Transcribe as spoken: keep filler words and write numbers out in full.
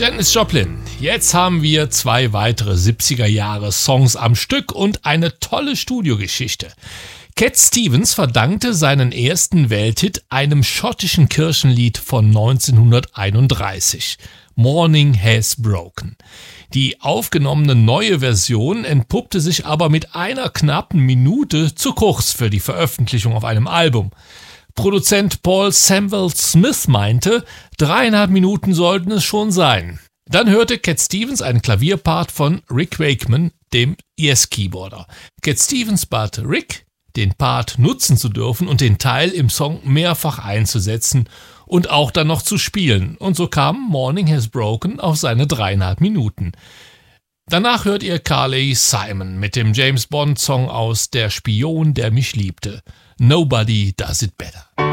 Janis Joplin. Jetzt haben wir zwei weitere siebziger-Jahre-Songs am Stück und eine tolle Studiogeschichte. Cat Stevens verdankte seinen ersten Welthit einem schottischen Kirchenlied von neunzehnhunderteinunddreißig. Morning Has Broken. Die aufgenommene neue Version entpuppte sich aber mit einer knappen Minute zu kurz für die Veröffentlichung auf einem Album. Produzent Paul Samuel Smith meinte, dreieinhalb Minuten sollten es schon sein. Dann hörte Cat Stevens einen Klavierpart von Rick Wakeman, dem Yes-Keyboarder. Cat Stevens bat Rick, den Part nutzen zu dürfen und den Teil im Song mehrfach einzusetzen und auch dann noch zu spielen. Und so kam Morning Has Broken auf seine dreieinhalb Minuten. Danach hört ihr Carly Simon mit dem James Bond-Song aus Der Spion, der mich liebte. Nobody Does It Better.